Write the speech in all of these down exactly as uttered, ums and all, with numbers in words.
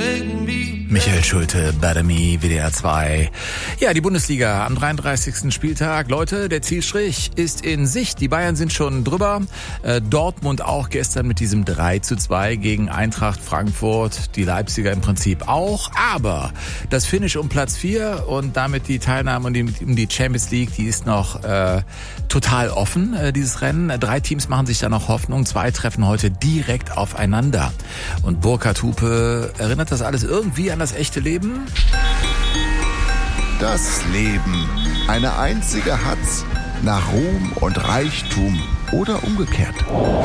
Michael Schulte, Better Me, W D R zwei. Ja, die Bundesliga am dreiunddreißigsten Spieltag. Leute, der Zielstrich ist in Sicht. Die Bayern sind schon drüber. Äh, Dortmund auch gestern mit diesem drei zu zwei gegen Eintracht Frankfurt. Die Leipziger im Prinzip auch. Aber das Finish um Platz vier und damit die Teilnahme um die, um die Champions League, die ist noch äh, total offen, äh, dieses Rennen. Drei Teams machen sich da noch Hoffnung. Zwei treffen heute direkt aufeinander. Und Burkhard Hupe, erinnert das alles irgendwie an das echte Leben? Das Leben. Eine einzige Hatz nach Ruhm und Reichtum oder umgekehrt.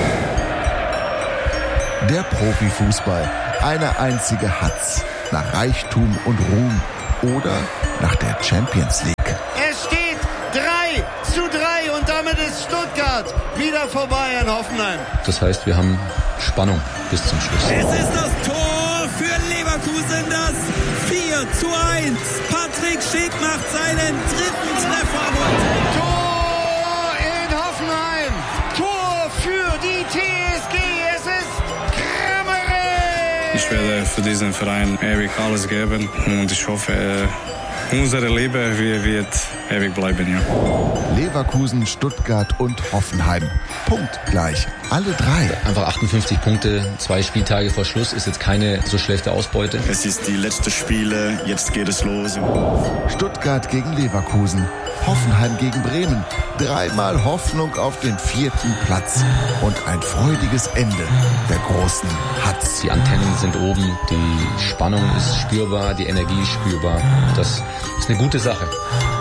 Der Profifußball. Eine einzige Hatz nach Reichtum und Ruhm oder nach der Champions League. Es steht drei zu drei und damit ist Stuttgart wieder vorbei an Hoffenheim. Das heißt, wir haben Spannung bis zum Schluss. Es ist das Tor für Leverkusen, das vier zu eins. Patrick Schick macht seinen dritten Treffer. Tor in Hoffenheim. Tor für die T S G. Es ist Kramaric. Ich werde für diesen Verein ewig alles geben und ich hoffe, unsere Liebe wird ewig bleiben. Ja. Leverkusen, Stuttgart und Hoffenheim. Punkt gleich. Alle drei. Einfach achtundfünfzig Punkte, zwei Spieltage vor Schluss, ist jetzt keine so schlechte Ausbeute. Es ist die letzte Spiele, jetzt geht es los. Stuttgart gegen Leverkusen, Hoffenheim gegen Bremen. Dreimal Hoffnung auf den vierten Platz und ein freudiges Ende der großen Hatz. Die Antennen sind oben, die Spannung ist spürbar, die Energie ist spürbar. Das ist eine gute Sache.